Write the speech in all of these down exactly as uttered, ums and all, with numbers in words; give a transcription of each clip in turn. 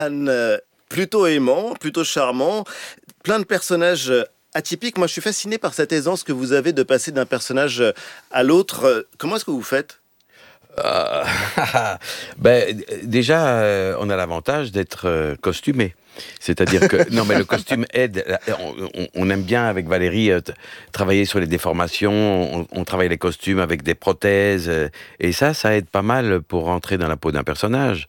Anne, euh, plutôt aimant, plutôt charmant, plein de personnages euh, atypiques. Moi, je suis fasciné par cette aisance que vous avez de passer d'un personnage euh, à l'autre. Euh, Comment est-ce que vous faites? Euh, ben, déjà, euh, on a l'avantage d'être euh, costumé. C'est-à-dire que non, mais le costume aide. On, on- on aime bien avec Valérie euh, t- travailler sur les déformations. On, on travaille les costumes avec des prothèses, euh, et ça, ça aide pas mal pour rentrer dans la peau d'un personnage.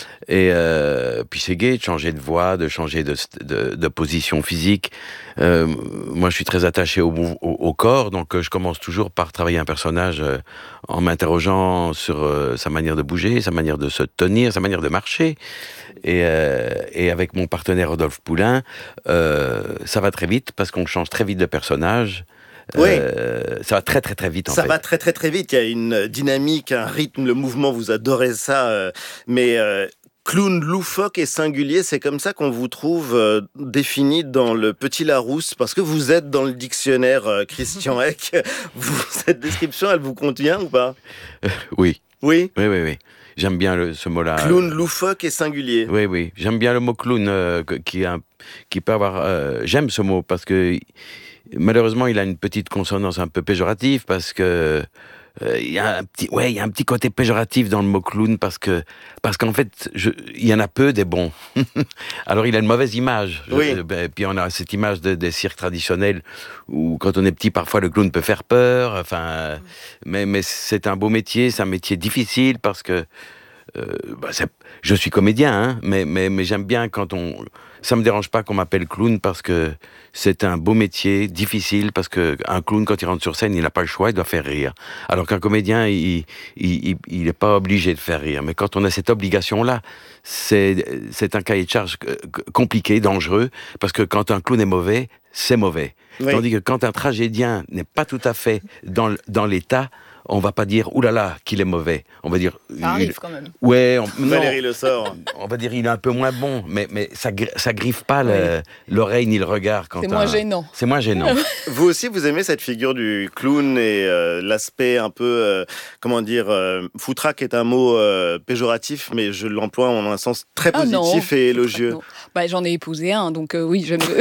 Et euh, puis c'est gai de changer de voix, de changer de, st- de, de position physique. Euh, moi, je suis très attaché au, mou- au, au corps, donc euh, je commence toujours par travailler un personnage euh, en m'interrogeant sur euh, sa manière de bouger, sa manière de se tenir, sa manière de marcher. Et, euh, et avec mon partenaire Rodolphe Poulain, euh, ça va très vite parce qu'on change très vite de personnage. Oui, Euh, ça va très très très vite en ça fait. va très très très vite. Il y a une dynamique, un rythme, le mouvement. Vous adorez ça, euh, mais euh, clown loufoque et singulier, c'est comme ça qu'on vous trouve euh, défini dans le Petit Larousse, parce que vous êtes dans le dictionnaire euh, Christian Eck. Vous, cette description, elle vous convient ou pas? Oui, Oui. oui, oui, oui. J'aime bien le- ce mot-là. Clown loufoque et singulier. Oui, oui. J'aime bien le mot clown euh, que- qui, a un- qui peut avoir. euh, J'aime ce mot parce que malheureusement il a une petite consonance un peu péjorative parce que euh, il y a un petit, ouais, il y a un petit côté péjoratif dans le mot clown parce que parce qu'en fait, je, il y en a peu des bons. Alors il a une mauvaise image. Je- Oui. euh, ben, puis on a cette image de- des cirques traditionnels où quand on est petit, parfois le clown peut faire peur. Enfin, euh, mais mais c'est un beau métier, c'est un métier difficile parce que euh, bah, c'est- je suis comédien, hein, mais, mais, mais j'aime bien quand on... Ça me dérange pas qu'on m'appelle clown parce que c'est un beau métier, difficile, parce que un clown, quand il rentre sur scène, il n'a pas le choix, il doit faire rire. Alors qu'un comédien, il il, il, il est pas obligé de faire rire. Mais quand on a cette obligation-là, c'est, c'est un cahier de charge euh, compliqué, dangereux, parce que quand un clown est mauvais, c'est mauvais. Oui. Tandis que quand un tragédien n'est pas tout à fait dans, l- dans l'état, on va pas dire oulala qu'il est mauvais. On va dire Ça arrive quand même. ouais, on, non, Valérie Le Sort. on va dire il est un peu moins bon, mais mais ça gr- ça griffe pas le- l'oreille ni le regard quand C'est un- moins gênant. C'est moins gênant. Vous aussi, vous aimez cette figure du clown et euh, l'aspect un peu, euh, comment dire, euh, foutraque est un mot euh, péjoratif, mais je l'emploie en un sens très Ah non, positif et élogieux. Non. Bah, j'en ai épousé un, donc euh, oui, j'aime.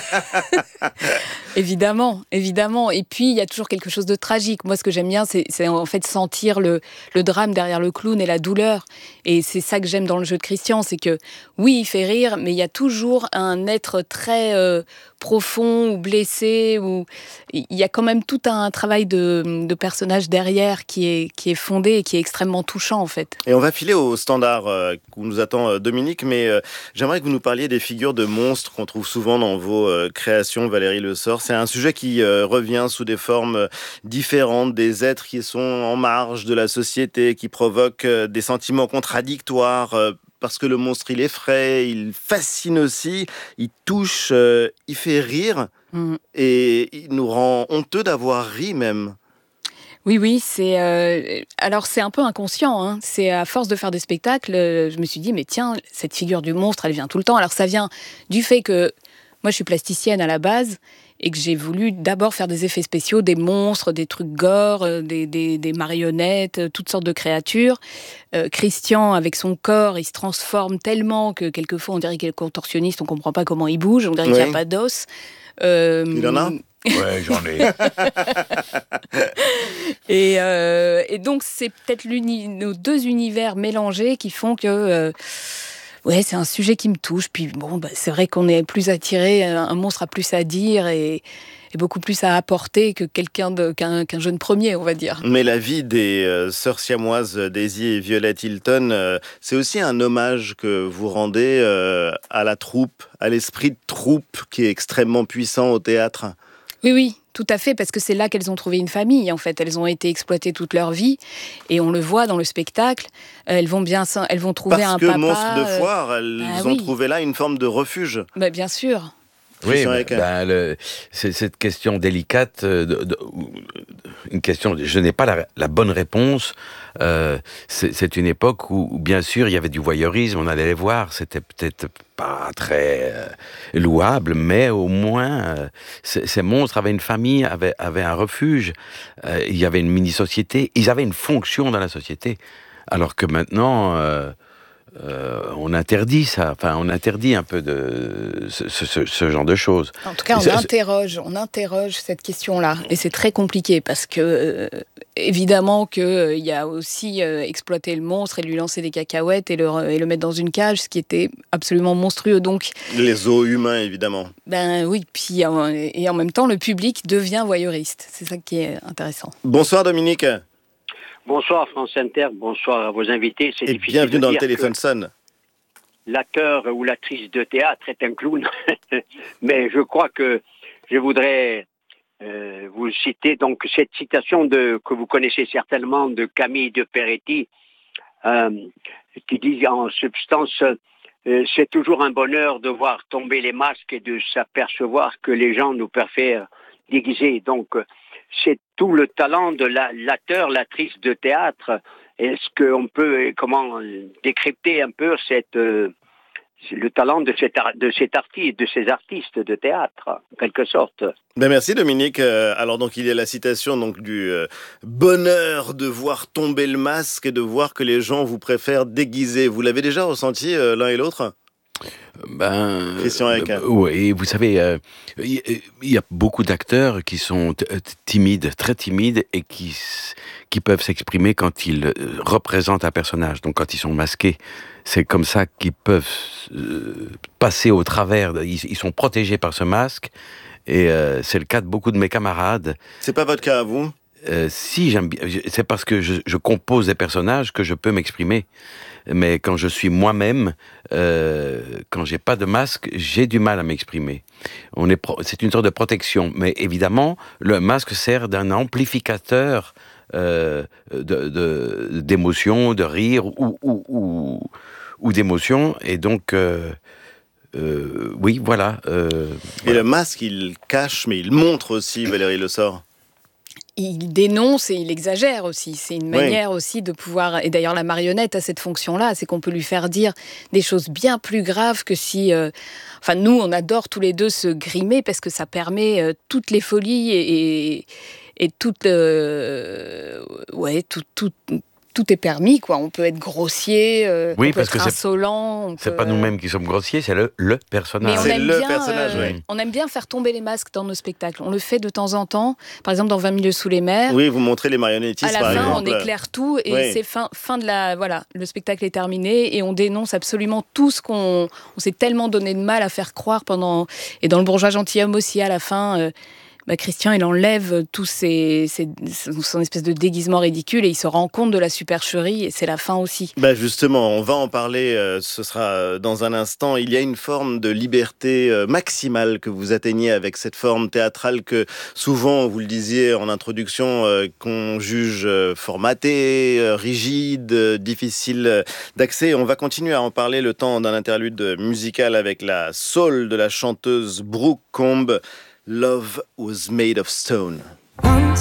Évidemment, évidemment. Et puis, il y a toujours quelque chose de tragique. Moi, ce que j'aime bien, c'est, c'est en fait sentir le, le drame derrière le clown et la douleur. Et c'est ça que j'aime dans le jeu de Christian, c'est que, oui, il fait rire, mais il y a toujours un être très euh, profond ou blessé. Ou... Il y a quand même tout un travail de, de personnage derrière qui est, qui est fondé et qui est extrêmement touchant, en fait. Et on va filer au standard euh, où nous attend euh, Dominique, mais euh, j'aimerais que vous nous parliez des figures de monstres qu'on trouve souvent dans vos euh, créations, Valérie Le Sort. C'est un sujet qui euh, revient sous des formes euh, différentes, des êtres qui sont en marge de la société, qui provoquent euh, des sentiments contradictoires, euh, parce que le monstre, il effraie, il fascine aussi, il touche, euh, il fait rire, Mm. et il nous rend honteux d'avoir ri même. Oui, oui, c'est euh, alors c'est un peu inconscient. Hein. C'est à force de faire des spectacles, euh, je me suis dit mais tiens, cette figure du monstre, elle vient tout le temps. Alors ça vient du fait que moi je suis plasticienne à la base et que j'ai voulu d'abord faire des effets spéciaux, des monstres, des trucs gore, euh, des, des, des marionnettes, euh, toutes sortes de créatures. Euh, Christian, avec son corps, il se transforme tellement que quelquefois on dirait qu'il est contorsionniste, on comprend pas comment il bouge, on dirait Oui. qu'il n'y a pas d'os. Euh, Il en a? Ouais, j'en ai. Et, euh, et donc, c'est peut-être l'uni- nos deux univers mélangés qui font que... euh, ouais, c'est un sujet qui me touche. Puis bon, bah, c'est vrai qu'on est plus attiré, un monstre a plus à dire et, et beaucoup plus à apporter que quelqu'un de, qu'un, qu'un jeune premier, on va dire. Mais la vie des euh, sœurs siamoises Daisy et Violette Hilton, euh, c'est aussi un hommage que vous rendez euh, à la troupe, à l'esprit de troupe qui est extrêmement puissant au théâtre. Oui, oui, tout à fait, parce que c'est là qu'elles ont trouvé une famille, en fait. Elles ont été exploitées toute leur vie, et on le voit dans le spectacle. Elles vont bien, s'en- elles vont trouver Parce un que papa. monstre de euh, foire, elles ah ont oui. trouvé là une forme de refuge. bah, bien sûr. Oui, Christian ben, Eck. ben, le- c'est cette question délicate, euh, de, de- une question, je n'ai pas la, la bonne réponse. Euh, c'est, c'est une époque où, où, bien sûr, il y avait du voyeurisme, on allait les voir, c'était peut-être pas très euh, louable, mais au moins, euh, ces, ces monstres avaient une famille, avaient, avaient un refuge, euh, il y avait une mini-société, ils avaient une fonction dans la société. Alors que maintenant... Euh, euh, on interdit ça. Enfin, on interdit un peu de ce, ce, ce genre de choses. En tout cas, on ça, interroge, on interroge cette question-là, et c'est très compliqué parce que euh, évidemment qu'il euh, y a aussi euh, exploiter le monstre et lui lancer des cacahuètes et le, et le mettre dans une cage, ce qui était absolument monstrueux. Donc les zoos humains, évidemment. Ben oui, puis et en même temps, le public devient voyeuriste. C'est ça qui est intéressant. Bonsoir Dominique. Bonsoir France Inter, bonsoir à vos invités. C'est et difficile bienvenue de dans dire le téléphone sonne. L'acteur ou l'actrice de théâtre est un clown, mais je crois que je voudrais euh, vous citer donc cette citation de que vous connaissez certainement de Camille de Peretti, euh, qui dit en substance euh, c'est toujours un bonheur de voir tomber les masques et de s'apercevoir que les gens nous préfèrent déguisés. Donc c'est tout le talent de la, l'acteur, l'actrice de théâtre. Est-ce qu'on peut, comment décrypter un peu cette, euh, le talent de cet, de cet artiste, de ces artistes de théâtre, en quelque sorte? Ben merci Dominique. Euh, alors donc il y a la citation donc du euh, bonheur de voir tomber le masque et de voir que les gens vous préfèrent déguisés. Vous l'avez déjà ressenti euh, l'un et l'autre? Ben, Christian Eck. euh, oui, vous savez, il euh, y, y a beaucoup d'acteurs qui sont t- timides, très timides, et qui, qui peuvent s'exprimer quand ils euh, représentent un personnage. Donc quand ils sont masqués, c'est comme ça qu'ils peuvent euh, passer au travers. Ils, ils sont protégés par ce masque, et euh, c'est le cas de beaucoup de mes camarades. C'est pas votre cas à vous? Euh, si, j'aime bien. C'est parce que je, je compose des personnages que je peux m'exprimer. Mais quand je suis moi-même, euh, quand j'ai pas de masque, j'ai du mal à m'exprimer. On est pro- c'est une sorte de protection. Mais évidemment, le masque sert d'un amplificateur euh, de, de, d'émotions, de rire ou, ou, ou, ou d'émotions. Et donc, euh, euh, oui, voilà. Euh, Et voilà. le masque, il cache, mais il montre aussi, Valérie Le Sort. Il dénonce et il exagère aussi. C'est une manière oui. aussi de pouvoir... Et d'ailleurs, la marionnette a cette fonction-là, c'est qu'on peut lui faire dire des choses bien plus graves que si... Euh... Enfin, nous, on adore tous les deux se grimer parce que ça permet euh, toutes les folies et, et, et toutes... Euh... Ouais, tout... tout tout est permis, quoi. On peut être grossier, euh, oui, on peut parce être que insolent. C'est, c'est peut... pas nous-mêmes qui sommes grossiers, c'est le, le personnage. Mais on c'est aime le bien, personnage, euh, oui. On aime bien faire tomber les masques dans nos spectacles. On le fait de temps en temps. Par exemple, dans vingt milieux sous les mers. Oui, vous montrez les marionnettistes, par exemple. À la fin, exemple. on éclaire tout et oui. c'est fin, fin de la... Voilà, le spectacle est terminé et on dénonce absolument tout ce qu'on... On s'est tellement donné de mal à faire croire pendant... Et dans Le Bourgeois gentilhomme aussi, à la fin... Euh, Bah Christian, il enlève tout ses, ses, son espèce de déguisement ridicule et il se rend compte de la supercherie et c'est la fin aussi. Bah justement, on va en parler, euh, ce sera dans un instant. Il y a une forme de liberté euh, maximale que vous atteignez avec cette forme théâtrale que souvent, vous le disiez en introduction, euh, qu'on juge euh, formatée, euh, rigide, euh, difficile d'accès. On va continuer à en parler le temps d'un interlude musical avec la soul de la chanteuse Brooke Combe. Love was made of stone.